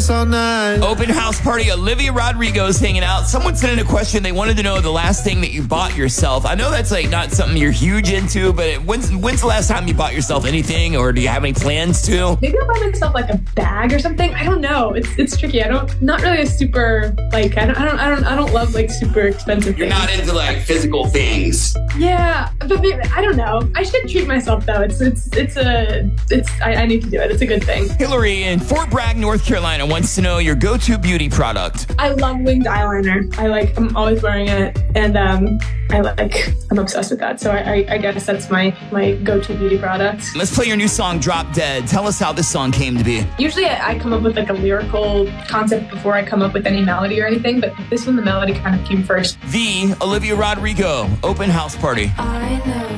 all night. Open house party. Olivia Rodrigo's hanging out. Someone sent in a question. They wanted to know the last thing that you bought yourself. I know that's like not something you're huge into, but when's the last time you bought yourself anything, or do you have any plans to? Maybe I'll buy myself like a bag or something. I don't know. It's tricky. Not really a super like I don't love like super expensive You're things. not into like physical things. Yeah, but maybe, I don't know. I should treat myself though. I need to do it. It's a good thing. Hillary in Fort Bragg, North Carolina wants to know your go-to beauty product. I love winged eyeliner. I'm always wearing it, and I'm obsessed with that. So I guess that's my go-to beauty product. Let's play your new song, Drop Dead. Tell us how this song came to be. Usually I come up with like a lyrical concept before I come up with any melody or anything, but this one, the melody kind of came first. The Olivia Rodrigo Open House Party. I know